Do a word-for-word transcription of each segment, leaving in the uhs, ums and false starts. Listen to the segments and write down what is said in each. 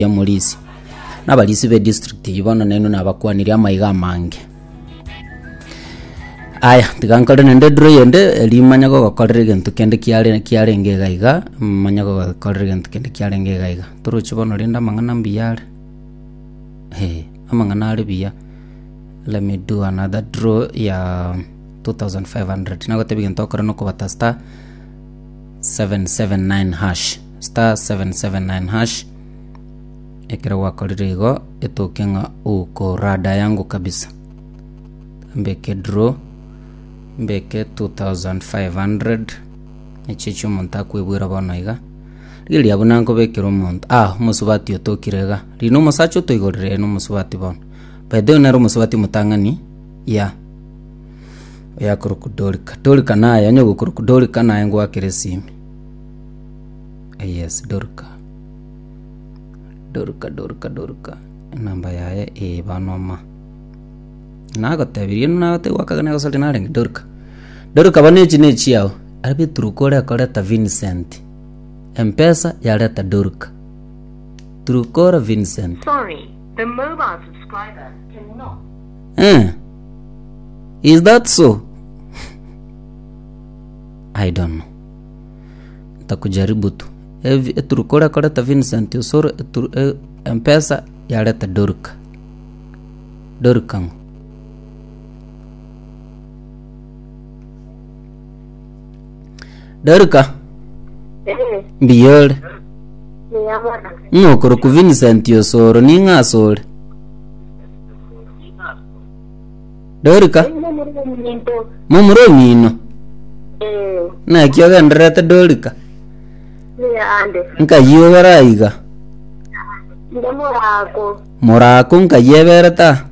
ya mulisi n'abalisi be district yibono neno nabakwanira amayiga mange aya tigankore nende dro yende limanya go gakorere gentu kende kiare kiarenge gaiga manya go gakorere gentu kende kiarenge gaiga turuchi bono rinda mangana mbiyare he amangana ari biya. Let me do another draw ya two thousand five hundred nago tebi gento okora no kubata star seven seven nine hash star seven seven nine hash ekera wakorere go etokenga uko rada yangu kabisa mbeke draw mbeke two thousand five hundred echicho monta kwebwira bana iga rili abunango bekero monta ah musubati otokirega rino musacho toigorere no musubati bana bede onero musubati mutangani ya ya krokodolika dolika naye anyo krokodolika naye ngo akeresimi yes dorka dorka dorka dorka namba yaye e banoma nago tabiri no nago wakaga nago sali narenge dorka dorka banechi nechi yao arabi turukore akoreta Vincent M-Pesa yareta dorka turukora Vincent. Sorry, the mobile subscriber cannot. Eh, is that so? I don't know. Takujaribu tu. Evi turukora koreta Vincent usoro e, M-Pesa yareta dorka dorka dorka Eh, biyole me llamo. no koro ku Vincent usoro ni ngasole dorka mumuro mino Eh, na kyoga nderete dorka me ande. nka yogaraiga Ndemo rako. morako nka yebereta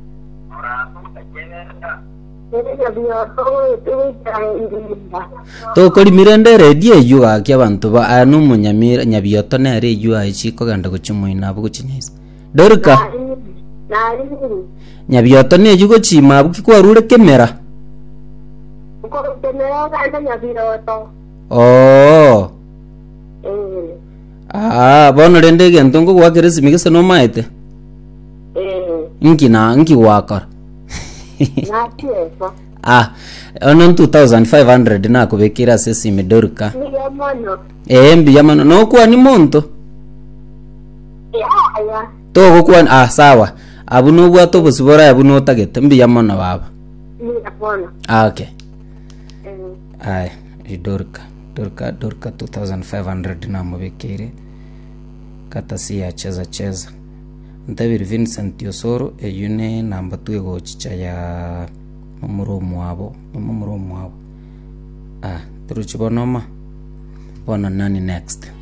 Ndio bio to to ta. to kori mirende redio yuga kya bantu ba anu munyamira nyabioto na redio aichiko ganda guchumuina abu guchinyisa dorka Nari. nyabioto ne yugo chima abu kikwarure kemera Ko temera kana nyabiro to. oh Eh. ah bono rende gento ngo gwa keresi migese no maete Eh. inki na inki wakar Na tiesa. ah ono two thousand five hundred na kubekira sesi medorka Ni yamono. eh mbi yamano no kwa ni monto Ya ya. to kwa ah sawa abu no bwa to busibora abu no tagete mbi yamano baba Ni yamono. ah okay Eh. ay idorka dorka dorka two thousand five hundred na mubekire kata si ya cheza cheza David Vincent Yosoro eyune namba tuego chicha ya mumuro mwabo mumuro mwabo ah turuchi bonoma bona nani next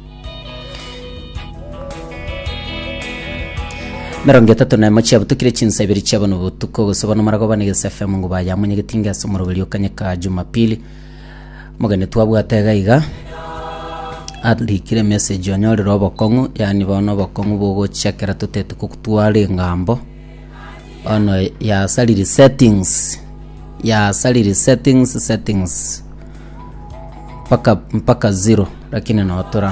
meronge tatu na machi abutukire chinsa ibiri chabano butuko gosobana marago banige S F M ngo bayamunye gitinga somoro bili okanyeka Jumapili mugane twabwatega iga adikire message onyore robokongu yani bono bokongu bogo chekera tutete kukutware ngambo ono ya salary settings ya salary settings settings paka mpaka zero lakini na otora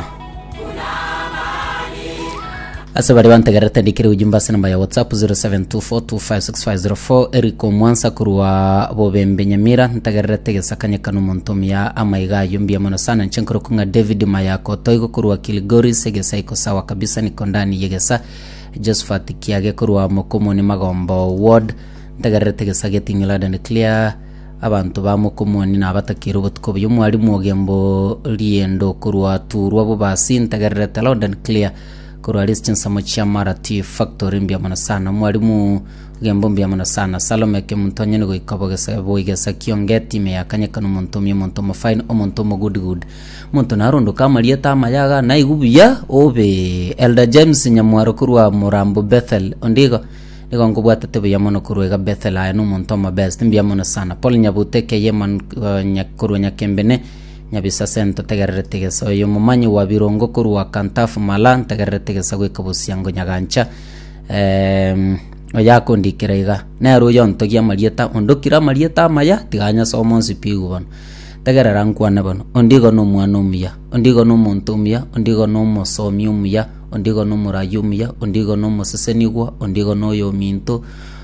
asa bari bantegerete ndikire ujumba namba ya WhatsApp zero seven two four two five six five zero four eriko mwansa kurwa bobembe nyamira ntegerete gesakanye kanu montomia amaiga yumbia mono sana nchenkoro kunga David Mayako toigo kurwa Kilgori segesa iko sawa kabisa niko ndani yegesa Josephat Kiage kurwa Mokomo ni Magombo ward ntegerete gesage tingila and clear abantu ba Mokomo ni nabatakiro butko byo mwari mwogembo liendo kurwa turwa bo basi ntegerete loud and clear kurwa distance amochia mara T factory mbia mana sana mwalimu gembo mbia mana sana Salome ke muntonye ngo ikabogesa boigesa kiongeti me yakanye kanu muntomye muntomo fine o muntomo good good munto narondo kama lieta mayaga na igubya obe Elder James nyamwaro kurwa Murambo Bethel ondigo nigo ngubwata tebe yamono kurwega Bethel aya no muntomo best mbia mana sana Paul Nyabuteke yeman uh, nyakurwa nyakembene nyabisa sento tegerete geso yo mumanyi wa birongo kurwa Kantafu Malan tegerete geso gwikabusiango nyagancha em oyako ndikiraiga nero yonto gya marieta ondokira marieta maya tiganya somonsi piguban tegerera nkwana bano ondigo no mwana umya ondigo no muntu umya ondigo no mosomi umya ondigo no murayumia ondigo no mosesenigwa ondigo no yominto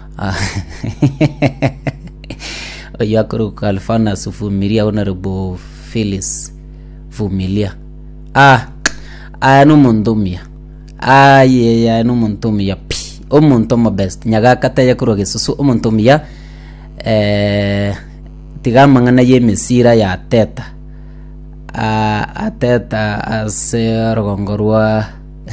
oyakuruka alfana sufumilia honorable Phyllis Vumilia ah anu mundumia aye ya anu mundumia pi omuntu mo best nyaga kata yakuroge susu omuntumia eh tigamangana ye mesira ya teta a ateta ase rogongorwa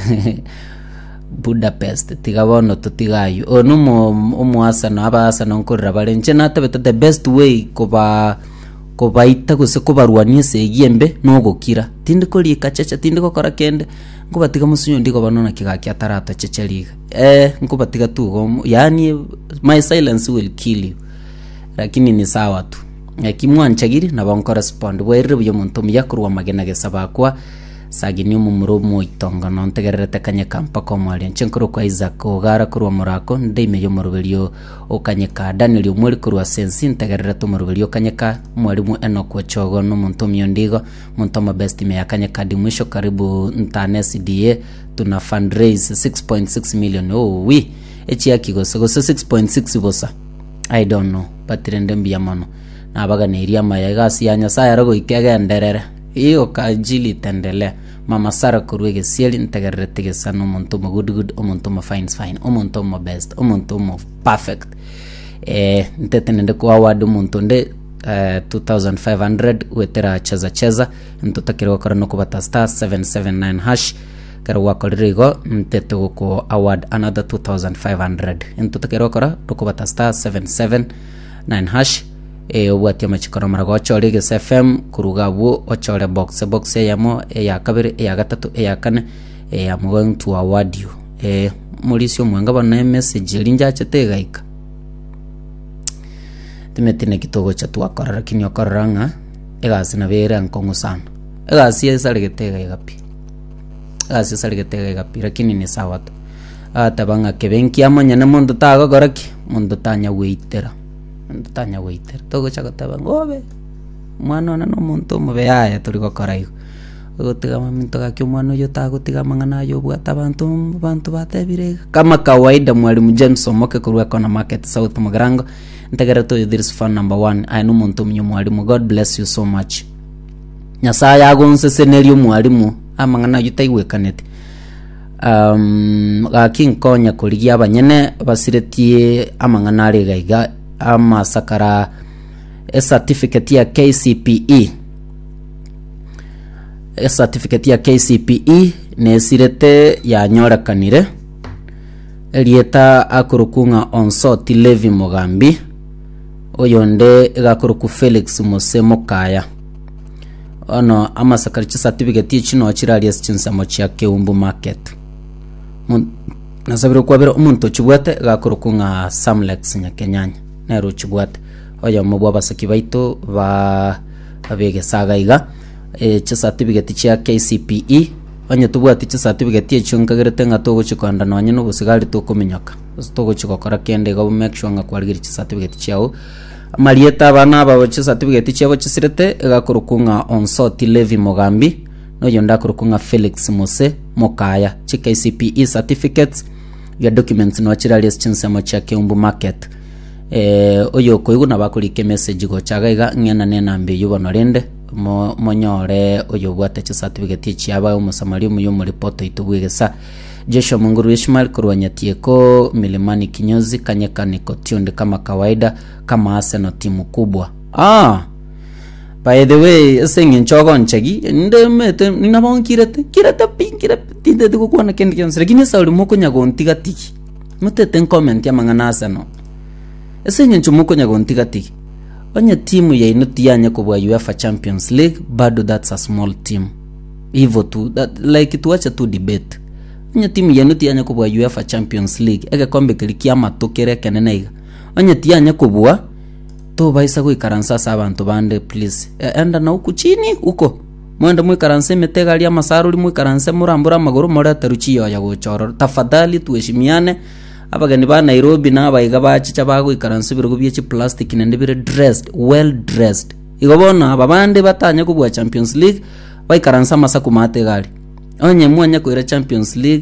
Budapest tigabono tutigayo onumo omwasa na abasa nonkorra barenche natabeta the best way kuba kubaita guse kubarwanie segiembe no gukira tindi kori kachacha tindi gukora kende ngubatiga musunyo ndiko banona kigaki atarato checheriga eh ngubatiga tugo yani my silence will kill you lakini ni sawa tu kimwanchagiri na ban correspond bwerre byo muntu muyakurwa magena gesaba kwa sagini umumurumu itonga nontegererete kanye kampa ko mwali nchenkuru kwa Isaac ogara kurwa murako ndeime yo muruberio okanyeka Daniel umuri kurwa sensi ntegererete muruberio kanyeka mwalimu Enoch Chogo no muntu myondigo muntu ma best me yakanyeka di mwisho karibu ntane C D A tuna fundraise six point six million oh wi echi yakigo so six point six bosa I don't know patirende mbiyamano nabaga neria mayagasi yanya saya rogo ikega nderere iyo kajili tendele mama Sara kurwege sieli ntegerete gesano omuntu mo good good omuntu mo fine fine omuntu mo best omuntu mo perfect eh ntetenende ko award omuntu nde uh, two thousand five hundred wetera cheza cheza ntutakirwa kora no kubata star seven seven nine hash karo wakolrigo ntete ko award another two thousand five hundred ntutakirwa kora no kubata star seven seven nine hash e obwati amachikoro marago ochore ge F M kurugabo ochore box box yamo e ya kabiri e ya gatatu e ya kane e ya mugantu award you e mulisyo mwanga bana message linja chetegaika timetine kitogo cha twakora lakini okoranga egasi na bere nkongo sana egasi esaregete gapi egasi esaregete gapi lakini ni sawa tu atabanga kebenki amanya na mondo tago goraki mondo tanya weitera tanya waiter togo chakotaba ngobe mwana na no muntu mubeyaya turi gukora igo gutiga maminto gakyo mwana yo tagutiga mangana yo bwata bantu bantu batebire kama kawaida mwalimu James Omoke kurwa kona market South Mugirango ntegera to this fan number one I no muntu mnyo mwalimu God bless you so much nyasaya agonse scenario mwalimu amangana yo taiwekanete um gakin konya kurigia abanyene basiretie amangana ari gaiga ama sakara a certificate ya K C P E a certificate ya K C P E nesirete ya nyora kanire elieta akurukunga onsoti Levi Mogambi oyonde gakuruku Felix Mosemo Kaya ono ama sakara certificate chino achirali esinsa mochi ya Keumbu market nasabiro kwa bero umuntu chibwate gakurukunga Samlex Nyakenyanya nero chibwate oya mubwa basaki baito ba abege sagaiga e cha certificate cha K C P E onye tubwate cha certificate chunkagerete ngatogo chikwanda nonye no busigari to kumenyaka togo chikokora kende go make sure ngakwalgira cha certificate chao marieta bana babo cha certificate chao chisirete gakurukunga onsoti Levi Mogambi no yonda kurukunga Felix Mose Mokaya cha K C P E certificates ya documents no chirali chinsemo cha Keumbu market eh oyo koiguna bakulike message go chagaiga ngena nena mbe yubono rende mo monyore oyo bwate cha certificate chiaba umusamari mu muri poto itubwegesa Joshua Munguru Ishmael kurwanyatie ko Milimani Kinyozi Kanyeka Nikotionde kama kawaida kama Arsenal timu kubwa ah by the way singing chogo nchegi ndemete ninabongirete kirete pinkire tinde duko na kendi kyonsere gine sauli moko nyagontiga tiki mutete comment ya mangana Arsenal esenye nchumuko nyagontiga tiki onye timu ya inuti yanya kubwa UEFA Champions League bado that's a small team hivyo tu that, like tuacha tu debate onye timu ya inuti yanya kubwa UEFA Champions League ege kombe kilikia matokere keneneiga onye tiyanya kubwa to baisa kuikaransa sabantu bande please enda na huku chini huko mwenda mwikaranse metegali ya masaruli mwikaranse murambura maguru mora taruchiyo ya gochoro tafadhali tuheshimiane abagani ba Nairobi na abayiga bachicha bago ikaranse birugo byechi plastic nende bire dressed well dressed igobona babande batanya kubwa Champions League baikaransa masaku mategali onye mwanya ko ira Champions League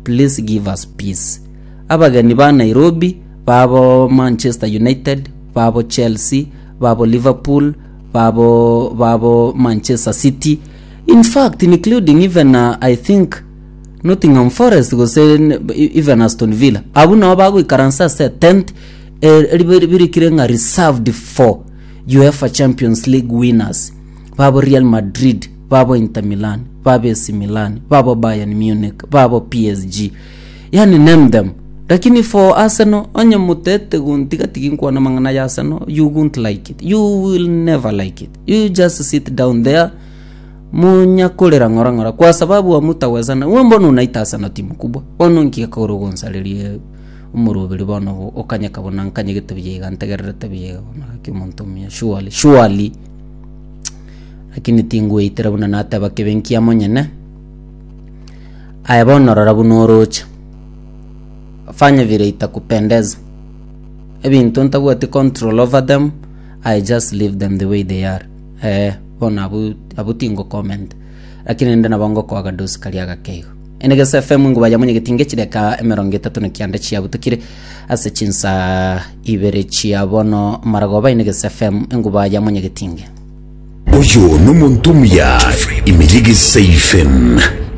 please give us peace. Abagani ba Nairobi, babo Manchester United, babo Chelsea, babo Liverpool, babo babo Manchester City, in fact including even uh, I think Nottingham Forest go say even Aston Villa. Abuna bago ikaransa say tenth everybody kirenga reserved for UEFA Champions League winners. Babo Real Madrid, babo Inter Milan, babo A C Milan, babo Bayern Munich, babo P S G. Yani name them. Lakini for Arsenal, onye mutete guntika tikinkwa na mangana ya Arsenal, you won't like it. You will never like it. You just sit down there, munya kolera ngora ngora. Kwa sababu wa mutawezana, uwe mbono unaita Arsenal timu kubwa. Ono nkia koro gonsaleli umurubiri bono okanya kabona nkanye gitabiye gantegerera tabiye bona kimontomia surely surely. Lakini tingu itera buna nata bakebenki amonyene. Ayabona rarabunorocha. Fanya vile itakupendeza. Ebintu ntabu ati control over them. I just leave them the way they are. Eh, bona abu abutingo comment. Lakini ndana bango kwa gadosi kaliaga kego. Enegesa F M ngo bajamunye gitinge kireka emerongo itatu ne kyanda cya butukire ase cinsa ibere cya bono maragoba enegesa F M ngo bajamunye gitinge. Oyo numuntumya imijigi seifen.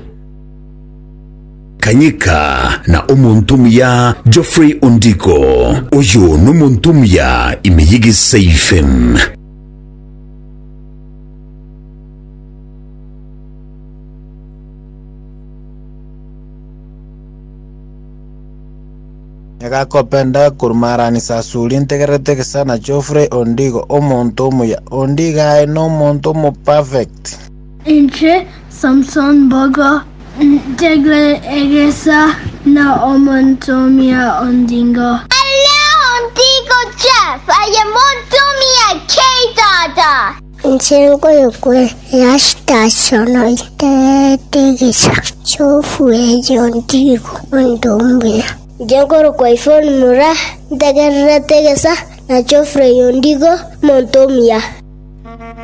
Kanyika na omuntumya Geoffrey Ondiko. Oyo numuntumya imijigi seifen. Yakakopenda kurmarani sasuli integerete sana Geoffrey Ondiko omuntumya. Ondiga eno montomo perfect. Inche Samson Bogo Degle Egesa na omuntumya Ondingo. Hello Ondiko Jeff, I am Ontumya K-Dada. Insengo yokwe yasta sono ite tegesa Geoffrey Ondiko Ontumya. Jengoro kwa iPhone mura integerete gesa na Geoffrey Ondiko Montomia.